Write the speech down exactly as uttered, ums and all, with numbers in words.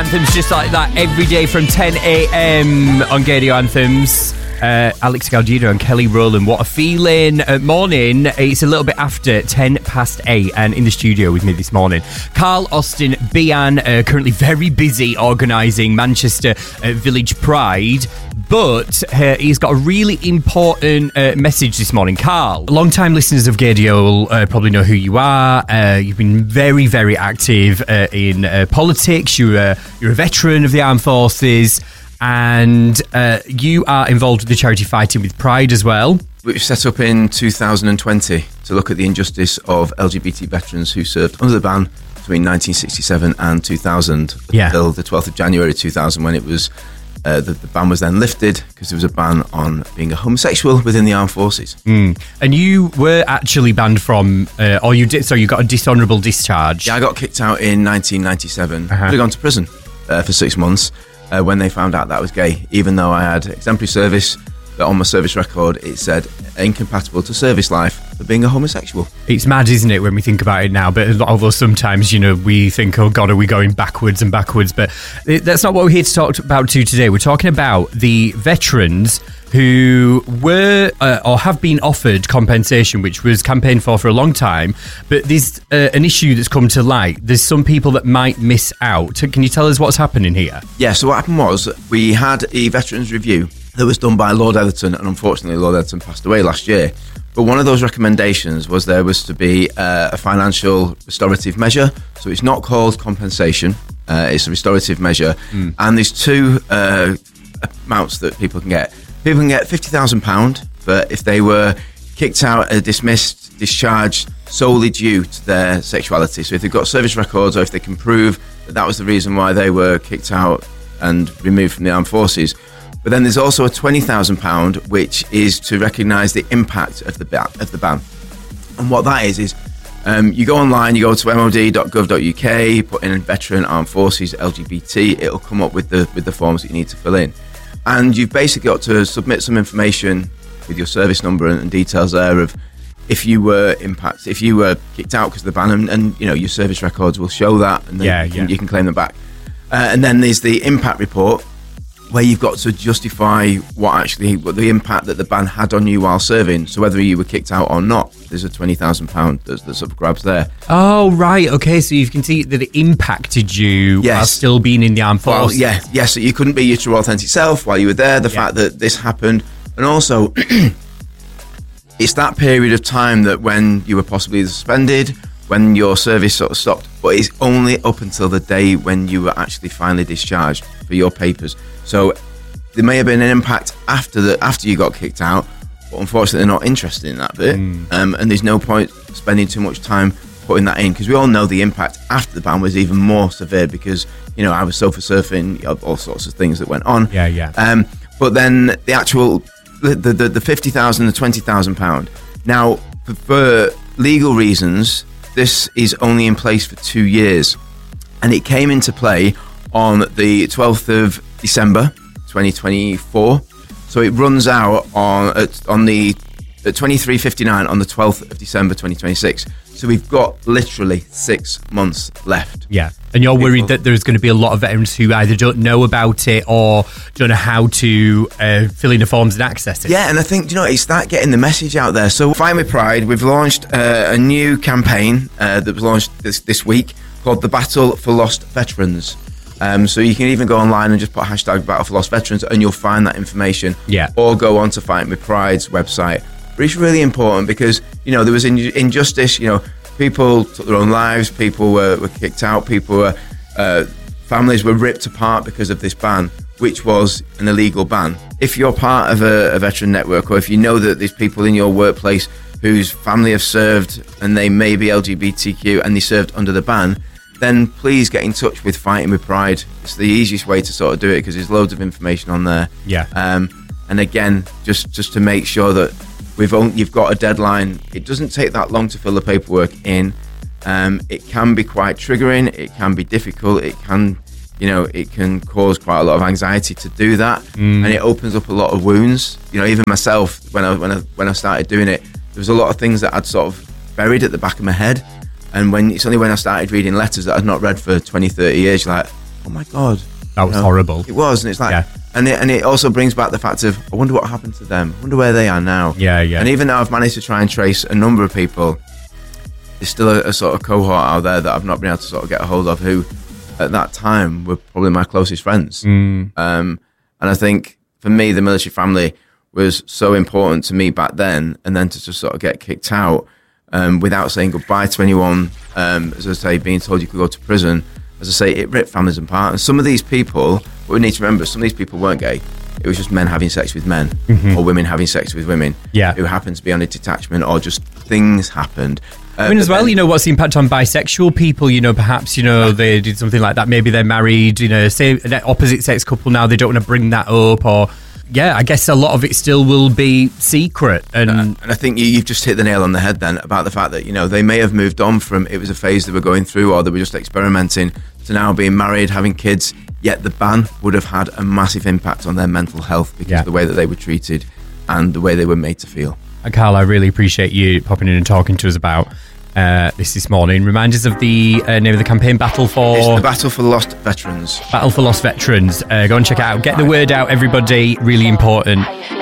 anthems just like that every day from ten a.m. on Radio Anthems. Uh, Alex Gaudido and Kelly Rowland, what a feeling. Uh, morning, it's a little bit after ten past eight, and in the studio with me this morning, Carl Austin Bian, uh, currently very busy organising Manchester uh, Village Pride, but uh, he's got a really important uh, message this morning. Carl, long-time listeners of Gaudio will uh, probably know who you are. Uh, you've been very, very active uh, in uh, politics. You're, uh, you're a veteran of the armed forces. And uh, you are involved with the charity Fighting with Pride as well. Which was set up in two thousand twenty to look at the injustice of L G B T veterans who served under the ban between nineteen sixty-seven and two thousand, yeah. until the twelfth of January two thousand, when it was uh, the, the ban was then lifted because there was a ban on being a homosexual within the armed forces. Mm. And you were actually banned from, uh, or you did, so you got a dishonourable discharge. Yeah, I got kicked out in nineteen ninety-seven. Uh-huh. I'd have gone to prison uh, for six months. Uh, when they found out that I was gay, even though I had exemplary service, that on my service record it said incompatible to service life for being a homosexual. It's mad, isn't it, when we think about it now? But although sometimes, you know, we think, oh God, are we going backwards and backwards? But that's not what we're here to talk about to today. We're talking about the veterans who were uh, or have been offered compensation, which was campaigned for for a long time. But there's uh, an issue that's come to light. There's some people that might miss out. Can you tell us what's happening here? Yeah, so what happened was we had a veterans review that was done by Lord Etherton, and unfortunately Lord Etherton passed away last year. But one of those recommendations was there was to be uh, a financial restorative measure. So it's not called compensation, uh, it's a restorative measure. Mm. And there's two uh, amounts that people can get. People can get fifty thousand pounds for if they were kicked out, uh, dismissed, discharged solely due to their sexuality. So if they've got service records, or if they can prove that that was the reason why they were kicked out and removed from the armed forces. But then there's also a twenty thousand pounds, which is to recognise the impact of the ban. Of the ban. And what that is, is um, you go online, you go to m o d dot gov dot u k, put in veteran, armed forces, L G B T, it'll come up with the with the forms that you need to fill in. And you've basically got to submit some information with your service number and, and details there of if you were impacted, if you were kicked out because of the ban, and, and you know your service records will show that, and then yeah, you, can, yeah. you can claim them back. Uh, and then there's the impact report, where you've got to justify what actually what the impact that the ban had on you while serving. So whether you were kicked out or not, there's a twenty thousand pounds that's, that's up for grabs there. Oh, right. Okay, so you can see that it impacted you yes. while still being in the armed forces. Well, yeah, yes. So you couldn't be your true authentic self while you were there. The yeah. fact that this happened, and also it's that period of time that when you were possibly suspended, when your service sort of stopped, but it's only up until the day when you were actually finally discharged for your papers. So there may have been an impact after the after you got kicked out, but unfortunately they're not interested in that bit. Mm. Um, and there's no point spending too much time putting that in, because we all know the impact after the ban was even more severe, because, you know, I was sofa surfing, all sorts of things that went on. Yeah, yeah. Um, but then the actual, the the, the fifty thousand, the twenty thousand pounds. Now, for, for legal reasons, this is only in place for two years, and it came into play on the twelfth of December twenty twenty-four. So it runs out on uh, on the uh, twenty-three fifty-nine on the twelfth of December twenty twenty-six. So we've got literally six months left. Yeah, and you're worried People. that there's going to be a lot of veterans who either don't know about it or don't know how to uh, fill in the forms and access it. Yeah, and I think, you know, it's that getting the message out there. So Fighting with Pride, we've launched uh, a new campaign uh, that was launched this, this week called The Battle for Lost Veterans. Um, so you can even go online and just put hashtag Battle for Lost Veterans, and you'll find that information. Yeah. Or go on to Fighting with Pride's website. But it's really important because, you know, there was in- injustice, you know, people took their own lives, people were, were kicked out, people were, uh, families were ripped apart because of this ban, which was an illegal ban. If you're part of a, a veteran network, or if you know that there's people in your workplace whose family have served and they may be L G B T Q and they served under the ban, then please get in touch with Fighting with Pride. It's the easiest way to sort of do it because there's loads of information on there. Yeah. Um, and again, just, just to make sure that we've only, you've got a deadline. It doesn't take that long to fill the paperwork in. Um, it can be quite triggering. It can be difficult. It can, you know, it can cause quite a lot of anxiety to do that, mm. and it opens up a lot of wounds. You know, even myself, when I when I when I started doing it, there was a lot of things that I'd sort of buried at the back of my head. And when it's only when I started reading letters that I'd not read for twenty, thirty years, you're like, oh my God. That was you know, horrible. It was, and it's like, Yeah. and it, and it also brings back the fact of, I wonder what happened to them. I wonder where they are now. Yeah, yeah. And even though I've managed to try and trace a number of people, there's still a, a sort of cohort out there that I've not been able to sort of get a hold of, who at that time were probably my closest friends. Mm. Um, and I think for me, the military family was so important to me back then, and then to just sort of get kicked out um, without saying goodbye to anyone, um, as I say, being told you could go to prison. As I say, it ripped families apart. And some of these people, what we need to remember, some of these people weren't gay. It was just men having sex with men, mm-hmm. or women having sex with women, yeah. who happened to be on a detachment, or just things happened. Uh, I mean, as well, then, you know, what's the impact on bisexual people? You know, perhaps, you know, they did something like that. Maybe they're married, you know, say an opposite sex couple now, they don't want to bring that up, or... Yeah, I guess a lot of it still will be secret. And, uh, and I think you, you've just hit the nail on the head then about the fact that, you know, they may have moved on from it was a phase they were going through, or they were just experimenting, to now being married, having kids, yet the ban would have had a massive impact on their mental health because yeah. of the way that they were treated and the way they were made to feel. And Carl, I really appreciate you popping in and talking to us about uh, this this morning. Remind us of the uh, name of the campaign, Battle for... It's the Battle for Lost Veterans. Battle for Lost Veterans. Uh, go and check it out. Get the word out, everybody. Really important.